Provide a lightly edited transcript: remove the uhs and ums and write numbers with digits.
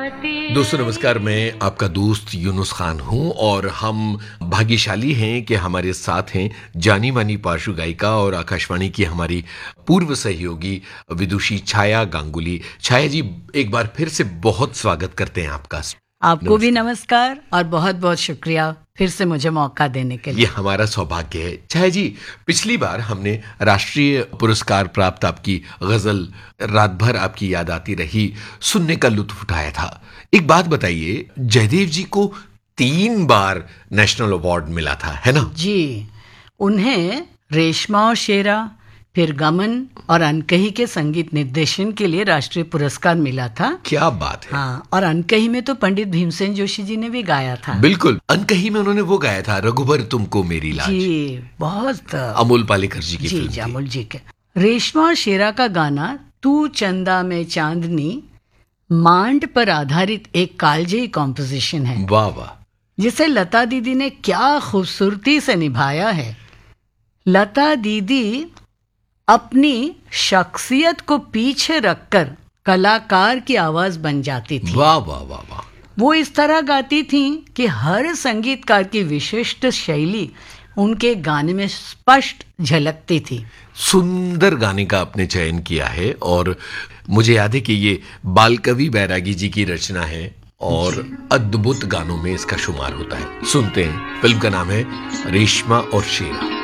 दोस्तों नमस्कार, मैं आपका दोस्त यूनुस खान हूं और हम भाग्यशाली हैं कि हमारे साथ हैं जानी मानी पार्श्व गायिका और आकाशवाणी की हमारी पूर्व सहयोगी विदुषी छाया गांगुली। छाया जी, एक बार फिर से बहुत स्वागत करते हैं आपका। आपको भी नमस्कार और बहुत बहुत शुक्रिया फिर से मुझे मौका देने के लिए। ये हमारा सौभाग्य है। छाया जी, पिछली बार हमने राष्ट्रीय पुरस्कार प्राप्त आपकी गजल रात भर आपकी याद आती रही सुनने का लुत्फ उठाया था। एक बात बताइए, जयदेव जी को 3 बार नेशनल अवार्ड मिला था, है ना? जी, उन्हें रेशमा और शेरा, फिर गमन और अनकही के संगीत निर्देशन के लिए राष्ट्रीय पुरस्कार मिला था। क्या बात है। हाँ, और अनकही में तो पंडित भीमसेन जोशी जी ने भी गाया था। बिल्कुल, अनकही में उन्होंने वो गाया था रघुबर तुमको मेरी लाज। जी, बहुत अमोल पालेकर जी की फिल्म जी, थी। अमोल जी के। रेशमा और शेरा का गाना तू चंदा में चांदनी मांड पर आधारित एक कालजयी कॉम्पोजिशन है, वाह वाह, जिसे लता दीदी ने क्या खूबसूरती से निभाया है। लता दीदी अपनी शख्सियत को पीछे रखकर कलाकार की आवाज बन जाती थी। वाह वाह वाह वाह। वो इस तरह गाती थी कि हर संगीतकार की विशिष्ट शैली उनके गाने में स्पष्ट झलकती थी। सुंदर गाने का आपने चयन किया है और मुझे याद है कि ये बालकवि बैरागी जी की रचना है और अद्भुत गानों में इसका शुमार होता है। सुनते हैं, फिल्म का नाम है रेशमा और शेरा।